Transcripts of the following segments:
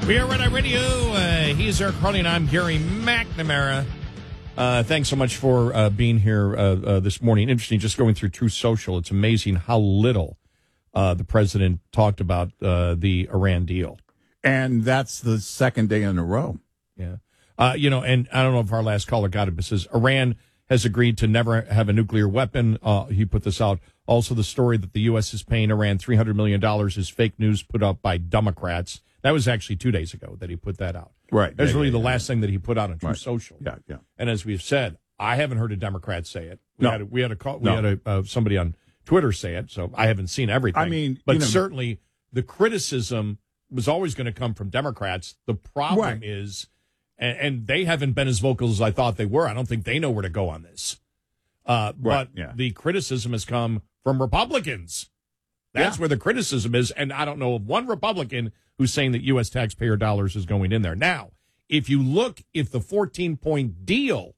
We are Red Eye Radio. He's Eric Harley, and I'm Gary McNamara. Thanks so much for being here this morning. Interesting, just going through Truth Social. It's amazing how little the president talked about the Iran deal. And that's the second day in a row. Yeah. And I don't know if our last caller got it, but it says Iran has agreed to never have a nuclear weapon. He put this out. Also, the story that the U.S. is paying Iran $300 million is fake news put out by Democrats. That was actually 2 days ago that he put that out. Right. That was really the last thing that he put out on Truth Social. Yeah, yeah. And as we've said, I haven't heard a Democrat say it. We had somebody on Twitter say it, so I haven't seen everything. I mean, but certainly the criticism was always going to come from Democrats. The problem is, and they haven't been as vocal as I thought they were. I don't think they know where to go on this. But the criticism has come from Republicans. That's where the criticism is. And I don't know of one Republican who's saying that U.S. taxpayer dollars is going in there. Now, if you look, if the 14-point deal,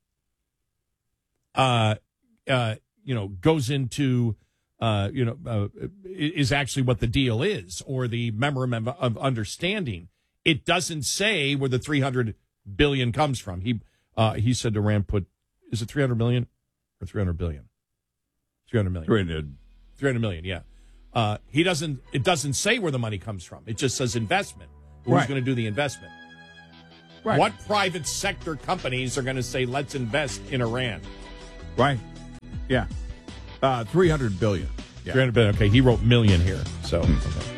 goes into, is actually what the deal is, or the memorandum of understanding, it doesn't say where the $300 billion comes from. He said Iran is it $300 million or $300 billion? $300 million. $300 million, yeah. It doesn't say where the money comes from. It just says investment. Who's going to do the investment? Right. What private sector companies are going to say, let's invest in Iran? Right. Yeah. $300 billion. Yeah. $300 billion. Okay, he wrote million here. So. Okay.